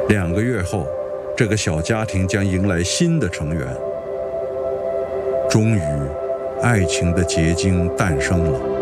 2个月后，这个小家庭将迎来新的成员。终于，爱情的结晶诞生了。